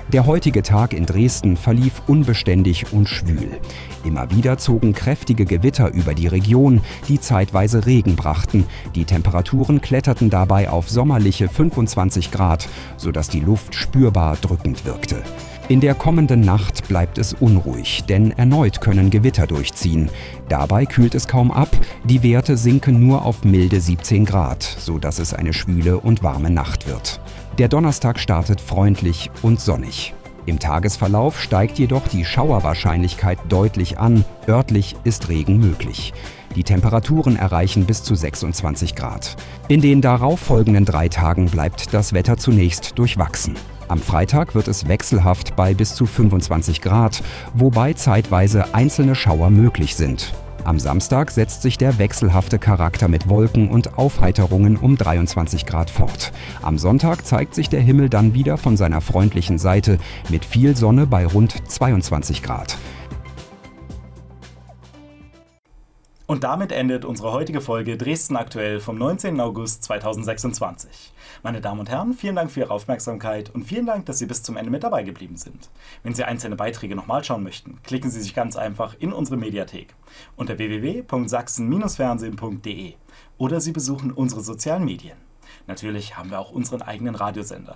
Der heutige Tag in Dresden verlief unbeständig und schwül. Immer wieder zogen kräftige Gewitter über die Region, die zeitweise Regen brachten. Die Temperaturen kletterten dabei auf sommerliche 25 Grad, sodass die Luft spürbar drückend wirkte. In der kommenden Nacht bleibt es unruhig, denn erneut können Gewitter durchziehen. Dabei kühlt es kaum ab, die Werte sinken nur auf milde 17 Grad, sodass es eine schwüle und warme Nacht wird. Der Donnerstag startet freundlich und sonnig. Im Tagesverlauf steigt jedoch die Schauerwahrscheinlichkeit deutlich an, örtlich ist Regen möglich. Die Temperaturen erreichen bis zu 26 Grad. In den darauffolgenden 3 Tagen bleibt das Wetter zunächst durchwachsen. Am Freitag wird es wechselhaft bei bis zu 25 Grad, wobei zeitweise einzelne Schauer möglich sind. Am Samstag setzt sich der wechselhafte Charakter mit Wolken und Aufheiterungen um 23 Grad fort. Am Sonntag zeigt sich der Himmel dann wieder von seiner freundlichen Seite mit viel Sonne bei rund 22 Grad. Und damit endet unsere heutige Folge Dresden aktuell vom 19. August 2026. Meine Damen und Herren, vielen Dank für Ihre Aufmerksamkeit und vielen Dank, dass Sie bis zum Ende mit dabei geblieben sind. Wenn Sie einzelne Beiträge nochmal schauen möchten, klicken Sie sich ganz einfach in unsere Mediathek unter www.sachsen-fernsehen.de oder Sie besuchen unsere sozialen Medien. Natürlich haben wir auch unseren eigenen Radiosender.